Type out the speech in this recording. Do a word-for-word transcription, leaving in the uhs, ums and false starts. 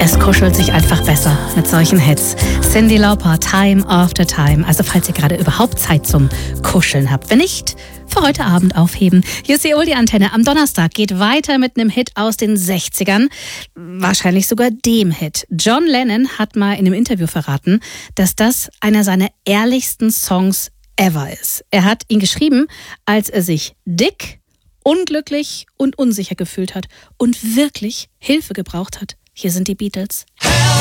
Es kuschelt sich einfach besser mit solchen Hits. Cyndi Lauper, Time After Time. Also falls ihr gerade überhaupt Zeit zum Kuscheln habt. Wenn nicht, für heute Abend aufheben. Hier ist die Oldie-Antenne. Am Donnerstag geht weiter mit einem Hit aus den sechzigern. Wahrscheinlich sogar dem Hit. John Lennon hat mal in einem Interview verraten, dass das einer seiner ehrlichsten Songs ever ist. Er hat ihn geschrieben, als er sich dick, unglücklich und unsicher gefühlt hat und wirklich Hilfe gebraucht hat. Hier sind die Beatles.